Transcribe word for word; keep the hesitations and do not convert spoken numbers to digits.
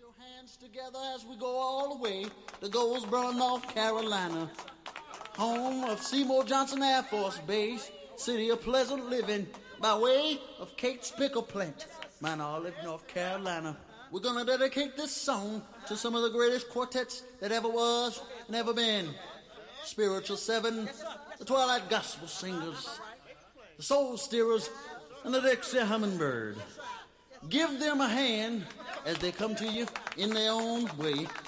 Hands together as we go all the way to Goldsboro, North Carolina, home of Seymour Johnson Air Force Base, city of pleasant living, by way of Kate's Pickle Plant, Mount Olive, North Carolina. We're gonna dedicate this song to some of the greatest quartets that ever was and ever been. Spiritual Seven, the Twilight Gospel Singers, the Soul Steerers, and the Dixie Hummingbird. Give them a hand as they come to you in their own way.